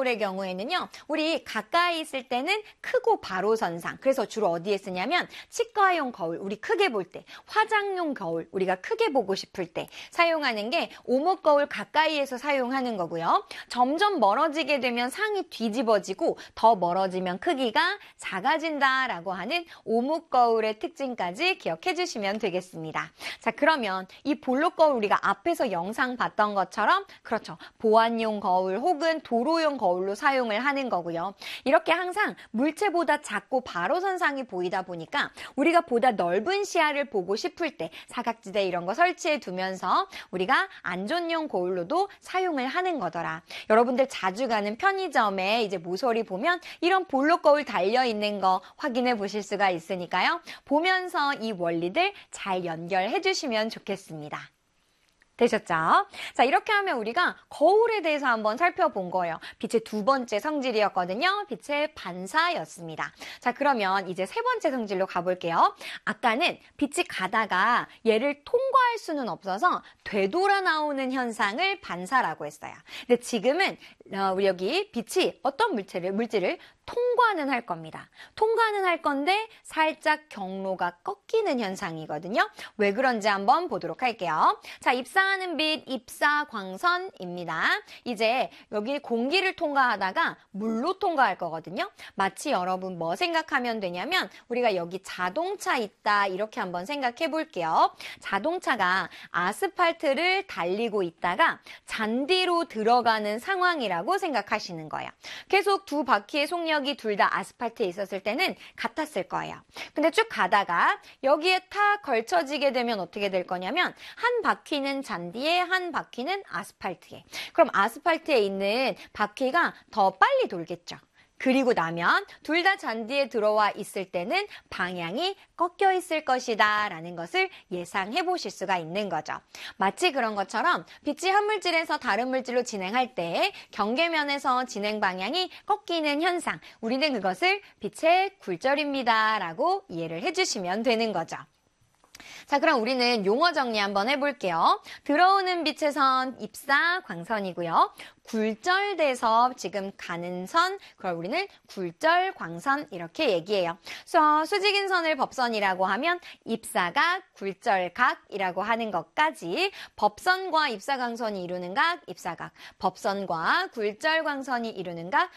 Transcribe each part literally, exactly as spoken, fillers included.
거울의 경우에는요, 우리 가까이 있을 때는 크고 바로 선상. 그래서 주로 어디에 쓰냐면 치과용 거울, 우리 크게 볼 때, 화장용 거울, 우리가 크게 보고 싶을 때 사용하는 게 오목 거울 가까이에서 사용하는 거고요. 점점 멀어지게 되면 상이 뒤집어지고 더 멀어지면 크기가 작아진다라고 하는 오목 거울의 특징까지 기억해 주시면 되겠습니다. 자, 그러면 이 볼록 거울 우리가 앞에서 영상 봤던 것처럼 그렇죠. 보안용 거울 혹은 도로용 거울로 사용을 하는 거고요. 이렇게 항상 물체보다 작고 바로 선상이 보이다 보니까 우리가 보다 넓은 시야를 보고 싶을 때 사각지대 이런 거 설치해 두면서 우리가 안전용 거울로도 사용을 하는 거더라. 여러분들 자주 가는 편의점에 이제 모서리 보면 이런 볼록 거울 달려 있는 거 확인해 보실 수가 있으니까요. 보면서 이 원리들 잘 연결해 주시면 좋겠습니다. 되셨죠? 자, 이렇게 하면 우리가 거울에 대해서 한번 살펴본 거예요. 빛의 두 번째 성질이었거든요. 빛의 반사였습니다. 자, 그러면 이제 세 번째 성질로 가볼게요. 아까는 빛이 가다가 얘를 통과할 수는 없어서 되돌아 나오는 현상을 반사라고 했어요. 근데 지금은 어, 우리 여기 빛이 어떤 물체를, 물질을 통과는 할 겁니다. 통과는 할 건데 살짝 경로가 꺾이는 현상이거든요. 왜 그런지 한번 보도록 할게요. 자, 입사하는 빛, 입사광선입니다. 이제 여기 공기를 통과하다가 물로 통과할 거거든요. 마치 여러분 뭐 생각하면 되냐면 우리가 여기 자동차 있다 이렇게 한번 생각해 볼게요. 자동차가 아스팔트를 달리고 있다가 잔디로 들어가는 상황이라고 생각하시는 거예요. 계속 두 바퀴의 속력이 둘 다 아스팔트에 있었을 때는 같았을 거예요. 근데 쭉 가다가 여기에 탁 걸쳐지게 되면 어떻게 될 거냐면 한 바퀴는 잔디에 한 바퀴는 아스팔트에. 그럼 아스팔트에 있는 바퀴가 더 빨리 돌겠죠. 그리고 나면 둘 다 잔디에 들어와 있을 때는 방향이 꺾여 있을 것이다 라는 것을 예상해 보실 수가 있는 거죠. 마치 그런 것처럼 빛이 한 물질에서 다른 물질로 진행할 때 경계면에서 진행 방향이 꺾이는 현상, 우리는 그것을 빛의 굴절입니다 라고 이해를 해주시면 되는 거죠. 자, 그럼 우리는 용어 정리 한번 해볼게요. 들어오는 빛의 선, 입사, 광선이고요. 굴절돼서 지금 가는 선, 그걸 우리는 굴절, 광선 이렇게 얘기해요. 그래서 수직인 선을 법선이라고 하면 입사각, 굴절각이라고 하는 것까지 법선과 입사광선이 이루는 각, 입사각, 법선과 굴절광선이 이루는 각,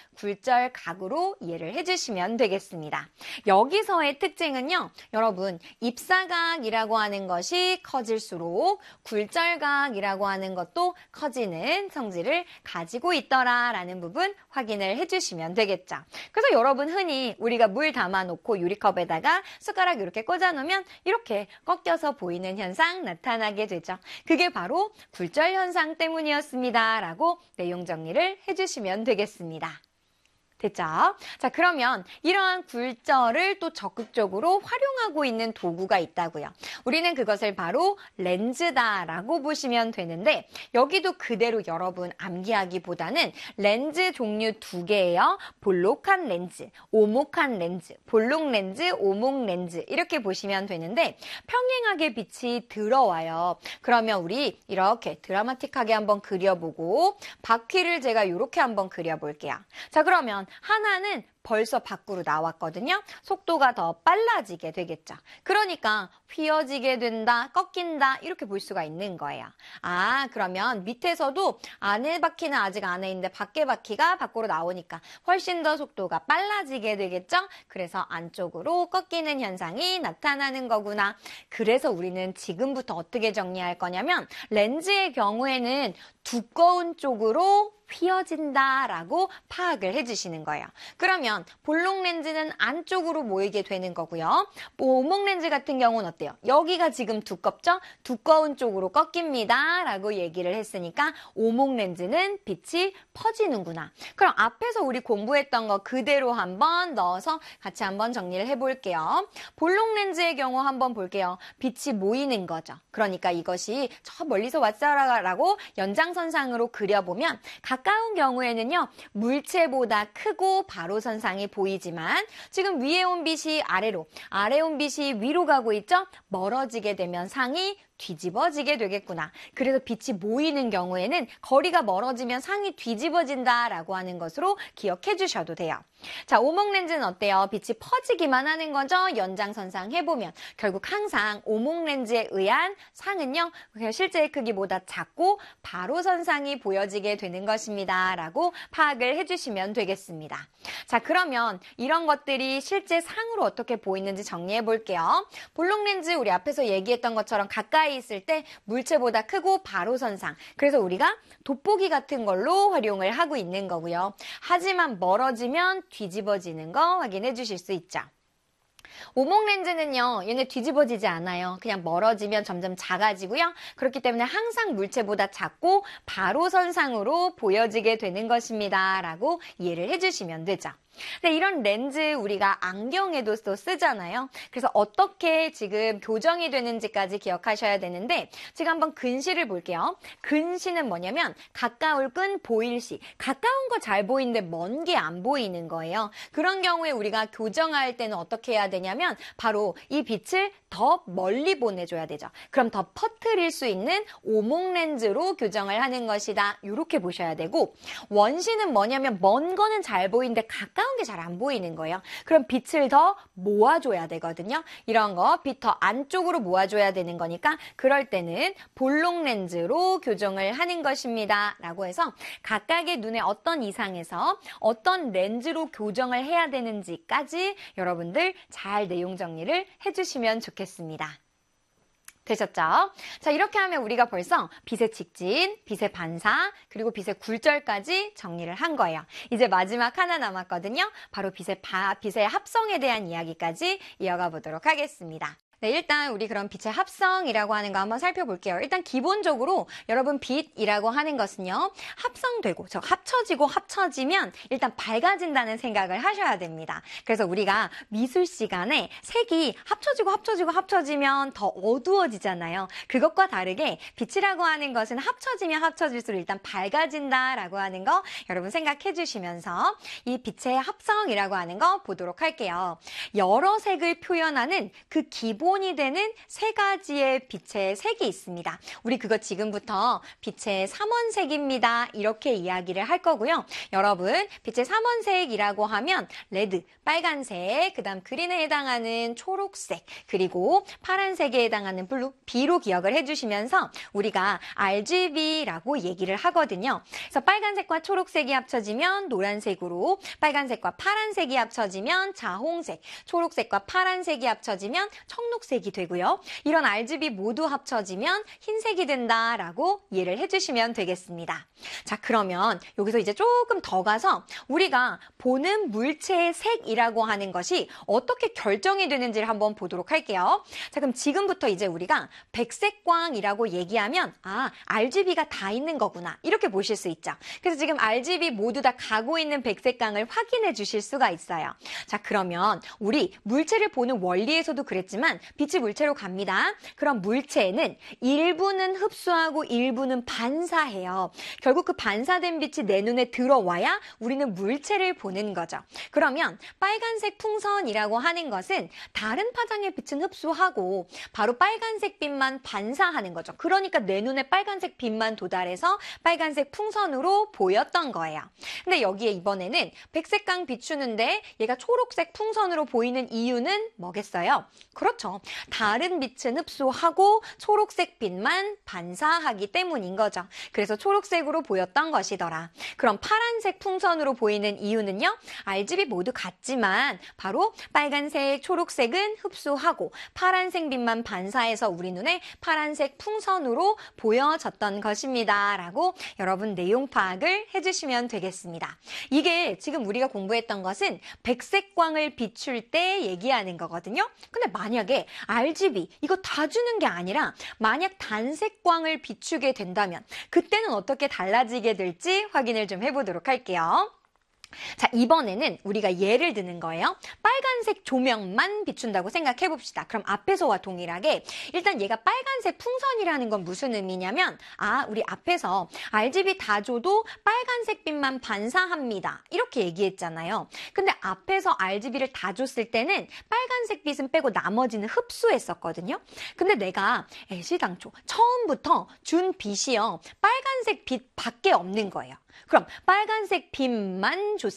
굴절각으로 이해를 해주시면 되겠습니다. 여기서의 특징은요, 여러분 입사각이라고 하는 것이 커질수록 굴절각이라고 하는 것도 커지는 성질을 가지고 있더라라는 부분 확인을 해주시면 되겠죠. 그래서 여러분 흔히 우리가 물 담아놓고 유리컵에다가 숟가락 이렇게 꽂아놓으면 이렇게 꺾여서 보이는 현상 나타나게 되죠. 그게 바로 굴절 현상 때문이었습니다. 라고 내용 정리를 해주시면 되겠습니다. 됐죠? 자, 그러면 이러한 굴절을 또 적극적으로 활용하고 있는 도구가 있다고요. 우리는 그것을 바로 렌즈다라고 보시면 되는데 여기도 그대로 여러분 암기하기보다는 렌즈 종류 두 개예요. 볼록한 렌즈, 오목한 렌즈, 볼록 렌즈, 오목 렌즈 이렇게 보시면 되는데 평행하게 빛이 들어와요. 그러면 우리 이렇게 드라마틱하게 한번 그려보고 바퀴를 제가 이렇게 한번 그려볼게요. 자, 그러면 하나는 벌써 밖으로 나왔거든요. 속도가 더 빨라지게 되겠죠. 그러니까 휘어지게 된다, 꺾인다 이렇게 볼 수가 있는 거예요. 아, 그러면 밑에서도 안에 바퀴는 아직 안에 있는데 밖에 바퀴가 밖으로 나오니까 훨씬 더 속도가 빨라지게 되겠죠. 그래서 안쪽으로 꺾이는 현상이 나타나는 거구나. 그래서 우리는 지금부터 어떻게 정리할 거냐면 렌즈의 경우에는 두꺼운 쪽으로 휘어진다라고 파악을 해주시는 거예요. 그러면 볼록 렌즈는 안쪽으로 모이게 되는 거고요. 오목 렌즈 같은 경우는 어때요? 여기가 지금 두껍죠? 두꺼운 쪽으로 꺾입니다 라고 얘기를 했으니까 오목 렌즈는 빛이 퍼지는구나. 그럼 앞에서 우리 공부했던 거 그대로 한번 넣어서 같이 한번 정리를 해볼게요. 볼록 렌즈의 경우 한번 볼게요. 빛이 모이는 거죠. 그러니까 이것이 저 멀리서 왔어라고 연장선상으로 그려보면 가까운 경우에는요, 물체보다 크고 바로 선상이 보이지만 지금 위에 온 빛이 아래로, 아래 온 빛이 위로 가고 있죠? 멀어지게 되면 상이 뒤집어지게 되겠구나. 그래서 빛이 모이는 경우에는 거리가 멀어지면 상이 뒤집어진다라고 하는 것으로 기억해 주셔도 돼요. 자, 오목 렌즈는 어때요? 빛이 퍼지기만 하는 거죠? 연장선상 해보면 결국 항상 오목 렌즈에 의한 상은요, 실제의 크기보다 작고 바로선상이 보여지게 되는 것입니다. 라고 파악을 해주시면 되겠습니다. 자, 그러면 이런 것들이 실제 상으로 어떻게 보이는지 정리해 볼게요. 볼록 렌즈 우리 앞에서 얘기했던 것처럼 가까이 있을 때 물체보다 크고 바로선상. 그래서 우리가 돋보기 같은 걸로 활용을 하고 있는 거고요. 하지만 멀어지면 뒤집어지는 거 확인해 주실 수 있죠. 오목 렌즈는요, 얘네 뒤집어지지 않아요. 그냥 멀어지면 점점 작아지고요. 그렇기 때문에 항상 물체보다 작고 바로선상으로 보여지게 되는 것입니다. 라고 이해를 해주시면 되죠. 근데 이런 렌즈 우리가 안경에도 또 쓰잖아요. 그래서 어떻게 지금 교정이 되는지까지 기억하셔야 되는데 지금 한번 근시를 볼게요. 근시는 뭐냐면 가까울 끈 보일 시. 가까운 거 잘 보이는데 먼 게 안 보이는 거예요. 그런 경우에 우리가 교정할 때는 어떻게 해야 되냐면 바로 이 빛을 더 멀리 보내줘야 되죠. 그럼 더 퍼뜨릴 수 있는 오목 렌즈로 교정을 하는 것이다. 이렇게 보셔야 되고, 원시는 뭐냐면 먼 거는 잘 보이는데 가까운 게 잘 안 보이는 거예요. 그럼 빛을 더 모아줘야 되거든요. 이런 거 빛 더 안쪽으로 모아줘야 되는 거니까 그럴 때는 볼록 렌즈로 교정을 하는 것입니다. 라고 해서 각각의 눈에 어떤 이상에서 어떤 렌즈로 교정을 해야 되는지까지 여러분들 잘 내용 정리를 해주시면 좋겠습니다. 되셨죠? 자, 이렇게 하면 우리가 벌써 빛의 직진, 빛의 반사, 그리고 빛의 굴절까지 정리를 한 거예요. 이제 마지막 하나 남았거든요. 바로 빛의 바, 빛의 합성에 대한 이야기까지 이어가 보도록 하겠습니다. 네, 일단 우리 그럼 빛의 합성이라고 하는 거 한번 살펴볼게요. 일단 기본적으로 여러분 빛이라고 하는 것은요, 합성되고, 저 합쳐지고 합쳐지면 일단 밝아진다는 생각을 하셔야 됩니다. 그래서 우리가 미술 시간에 색이 합쳐지고 합쳐지고 합쳐지면 더 어두워지잖아요. 그것과 다르게 빛이라고 하는 것은 합쳐지면 합쳐질수록 일단 밝아진다라고 하는 거 여러분 생각해 주시면서 이 빛의 합성이라고 하는 거 보도록 할게요. 여러 색을 표현하는 그 기본 기본이 되는 세 가지의 빛의 색이 있습니다. 우리 그거 지금부터 빛의 삼원색입니다. 이렇게 이야기를 할 거고요. 여러분, 빛의 삼원색이라고 하면 레드, 빨간색, 그 다음 그린에 해당하는 초록색, 그리고 파란색에 해당하는 블루, B로 기억을 해주시면서 우리가 알지비라고 얘기를 하거든요. 그래서 빨간색과 초록색이 합쳐지면 노란색으로, 빨간색과 파란색이 합쳐지면 자홍색, 초록색과 파란색이 합쳐지면 청록 색이 되고요. 이런 알지비 모두 합쳐지면 흰색이 된다라고 이해를 해주시면 되겠습니다. 자, 그러면 여기서 이제 조금 더 가서 우리가 보는 물체의 색이라고 하는 것이 어떻게 결정이 되는지를 한번 보도록 할게요. 자, 그럼 지금부터 이제 우리가 백색광이라고 얘기하면 아, 알지비가 다 있는 거구나. 이렇게 보실 수 있죠. 그래서 지금 알지비 모두 다 가고 있는 백색광을 확인해 주실 수가 있어요. 자, 그러면 우리 물체를 보는 원리에서도 그랬지만 빛이 물체로 갑니다. 그럼 물체는 일부는 흡수하고 일부는 반사해요. 결국 그 반사된 빛이 내 눈에 들어와야 우리는 물체를 보는 거죠. 그러면 빨간색 풍선이라고 하는 것은 다른 파장의 빛은 흡수하고 바로 빨간색 빛만 반사하는 거죠. 그러니까 내 눈에 빨간색 빛만 도달해서 빨간색 풍선으로 보였던 거예요. 근데 여기에 이번에는 백색광 비추는데 얘가 초록색 풍선으로 보이는 이유는 뭐겠어요? 그렇죠. 다른 빛은 흡수하고 초록색 빛만 반사하기 때문인 거죠. 그래서 초록색으로 보였던 것이더라. 그럼 파란색 풍선으로 보이는 이유는요? 알지비 모두 같지만 바로 빨간색, 초록색은 흡수하고 파란색 빛만 반사해서 우리 눈에 파란색 풍선으로 보여졌던 것입니다. 라고 여러분 내용 파악을 해주시면 되겠습니다. 이게 지금 우리가 공부했던 것은 백색광을 비출 때 얘기하는 거거든요. 근데 만약에 알지비 이거 다 주는 게 아니라 만약 단색광을 비추게 된다면 그때는 어떻게 달라지게 될지 확인을 좀 해보도록 할게요. 자, 이번에는 우리가 예를 드는 거예요. 빨간색 조명만 비춘다고 생각해 봅시다. 그럼 앞에서와 동일하게 일단 얘가 빨간색 풍선이라는 건 무슨 의미냐면 아, 우리 앞에서 알지비 다 줘도 빨간색 빛만 반사합니다. 이렇게 얘기했잖아요. 근데 앞에서 알지비를 다 줬을 때는 빨간색 빛은 빼고 나머지는 흡수했었거든요. 근데 내가 애시당초 처음부터 준 빛이요. 빨간색 빛밖에 없는 거예요. 그럼 빨간색 빛만 줬을